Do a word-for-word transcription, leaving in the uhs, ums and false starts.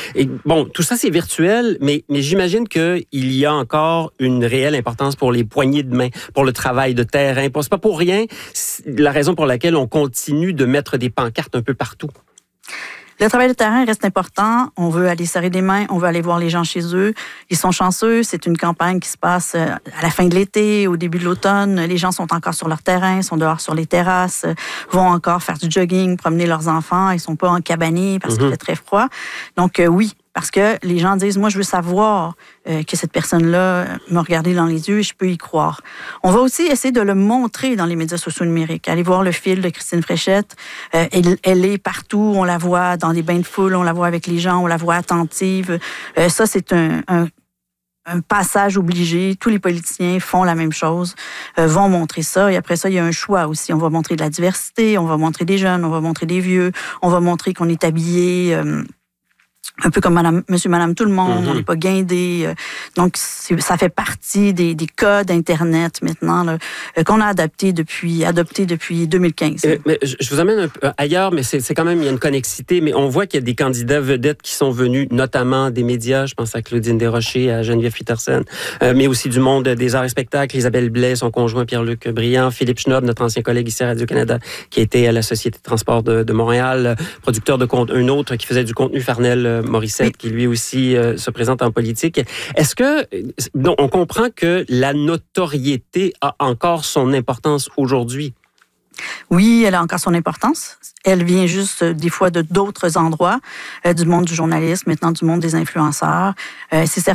Et bon, tout ça, c'est virtuel, mais, mais j'imagine qu'il y a encore une réelle importance pour les poignées de main, pour le travail de terrain. C'est pas pour rien la raison pour laquelle on continue de mettre des pancartes un peu partout. Le travail de terrain reste important. On veut aller serrer des mains, on veut aller voir les gens chez eux. Ils sont chanceux. C'est une campagne qui se passe à la fin de l'été, au début de l'automne. Les gens sont encore sur leur terrain, sont dehors sur les terrasses, vont encore faire du jogging, promener leurs enfants. Ils sont pas en cabané parce mm-hmm. qu'il fait très froid. Donc euh, oui, parce que les gens disent, moi, je veux savoir euh, que cette personne-là m'a regardé dans les yeux et je peux y croire. On va aussi essayer de le montrer dans les médias sociaux numériques. Allez voir le fil de Christine Fréchette. Euh, elle, elle est partout. On la voit dans des bains de foule. On la voit avec les gens. On la voit attentive. Euh, ça, c'est un, un, un passage obligé. Tous les politiciens font la même chose, euh, vont montrer ça. Et après ça, il y a un choix aussi. On va montrer de la diversité. On va montrer des jeunes. On va montrer des vieux. On va montrer qu'on est habillé... Euh, un peu comme madame, monsieur, madame, tout le monde, mm-hmm. on n'est pas guindé. Donc, c'est, ça fait partie des, des codes Internet maintenant là, qu'on a adapté depuis, adopté depuis deux mille quinze. Euh, mais je vous amène un peu ailleurs, mais c'est, c'est quand même, il y a une connexité. Mais on voit qu'il y a des candidats vedettes qui sont venus, notamment des médias. Je pense à Claudine Desrochers, à Geneviève Peterson, euh, mais aussi du monde des arts et spectacles. Isabelle Blais, son conjoint Pierre-Luc Briand, Philippe Schnob, notre ancien collègue ici à Radio-Canada, qui était à la Société de transport de, de Montréal, producteur de contenu, un autre qui faisait du contenu, Farnel Morissette, oui. qui lui aussi euh, se présente en politique. Est-ce que, donc, on comprend que la notoriété a encore son importance aujourd'hui? Oui, elle a encore son importance. Elle vient juste euh, des fois de d'autres endroits, euh, du monde du journalisme, maintenant du monde des influenceurs. Euh, c'est certain